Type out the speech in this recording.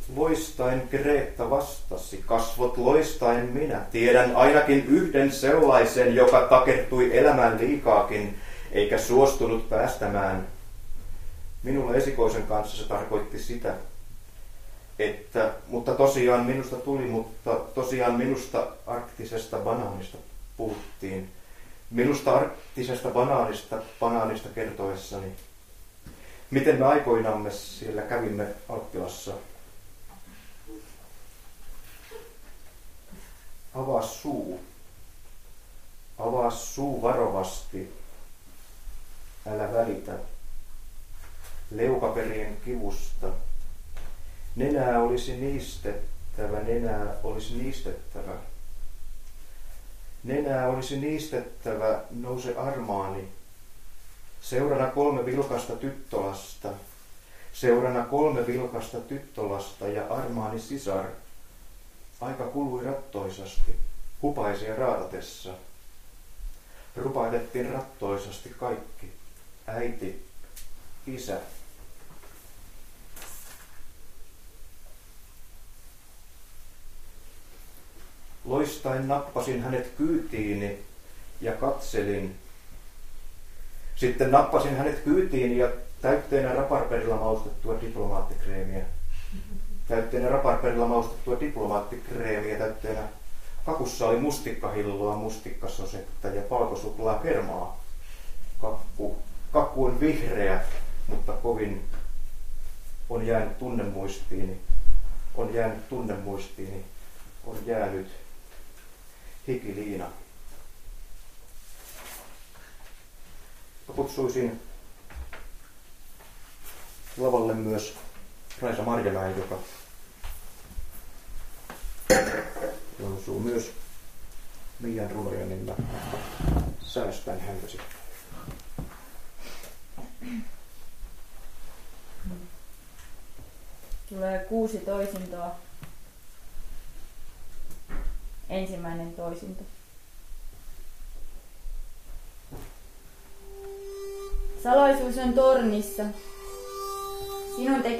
Loistain Kreetta vastasi, kasvot loistain minä. Tiedän ainakin yhden sellaisen, joka takertui elämään liikaakin, eikä suostunut päästämään. Minulle esikoisen kanssa se tarkoitti sitä, että, mutta tosiaan minusta arktisesta banaanista puhuttiin. Minusta arktisesta banaanista kertoessani, miten me aikoinamme siellä kävimme Alppilassa. Avaa suu varovasti, älä välitä leukaperien kivusta. Nenää olisi niistettävä, Nenää olisi niistettävä, nouse armaani. Seurana 3 vilkasta tyttölasta ja armaani sisar. Aika kului rattoisasti, hupaisia raatatessa. Rupailettiin rattoisasti kaikki, äiti, isä. Loistain nappasin hänet kyytiini ja katselin. Sitten nappasin hänet kyytiini ja täytteenä raparperilla maustettua diplomaattikreemiä. Täytteenä kakussa oli mustikkahilloa, mustikkasosetta ja palkosuklaakermaa. Kakku on vihreä, mutta kovin on jäänyt hikiliina. Kutsuisin lavalle myös Raisa Marjamäen, joka lausuu myös Miian runoja, niin mä säästän häntä sitten. Tulee 6 toisintoa. Ensimmäinen toisinto. Salaisuus on tornissa. Sinun